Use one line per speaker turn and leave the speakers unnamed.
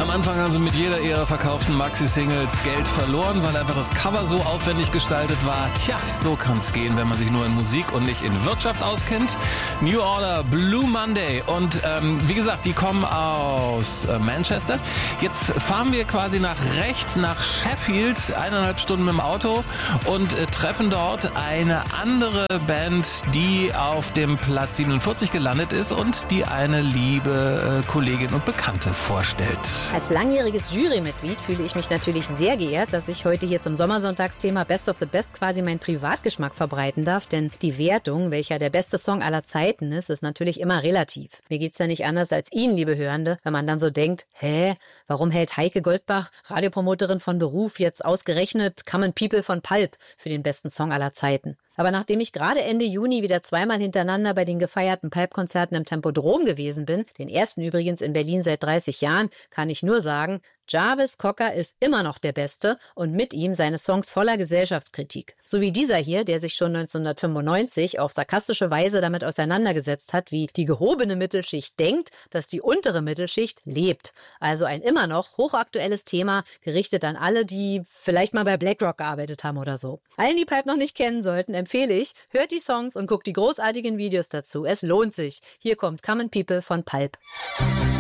Am Anfang haben sie mit jeder ihrer verkauften Maxi-Singles Geld verloren, weil einfach das Cover so aufwendig gestaltet war. Tja, so kann's gehen, wenn man sich nur in Musik und nicht in Wirtschaft auskennt. New Order, Blue Monday und wie gesagt, die kommen aus Manchester. Jetzt fahren wir quasi nach rechts, nach Sheffield, 1,5 Stunden mit dem Auto und treffen dort eine andere Band, die auf dem Platz 47 gelandet ist und die eine liebe Kollegin und Bekannte vorstellt.
Als langjähriges Jurymitglied fühle ich mich natürlich sehr geehrt, dass ich heute hier zum Sommersonntagsthema Best of the Best quasi meinen Privatgeschmack verbreiten darf, denn die Wertung, welcher der beste Song aller Zeiten ist natürlich immer relativ. Mir geht's ja nicht anders als Ihnen, liebe Hörende, wenn man dann so denkt, warum hält Heike Goldbach, Radiopromoterin von Beruf, jetzt ausgerechnet Common People von Pulp für den besten Song aller Zeiten? Aber nachdem ich gerade Ende Juni wieder zweimal hintereinander bei den gefeierten Pulp-Konzerten im Tempodrom gewesen bin, den ersten übrigens in Berlin seit 30 Jahren, kann ich nur sagen, Jarvis Cocker ist immer noch der Beste und mit ihm seine Songs voller Gesellschaftskritik. So wie dieser hier, der sich schon 1995 auf sarkastische Weise damit auseinandergesetzt hat, wie die gehobene Mittelschicht denkt, dass die untere Mittelschicht lebt. Also ein immer noch hochaktuelles Thema, gerichtet an alle, die vielleicht mal bei BlackRock gearbeitet haben oder so. Allen, die Pulp noch nicht kennen sollten, empfehle ich, hört die Songs und guckt die großartigen Videos dazu. Es lohnt sich. Hier kommt Common People von Pulp.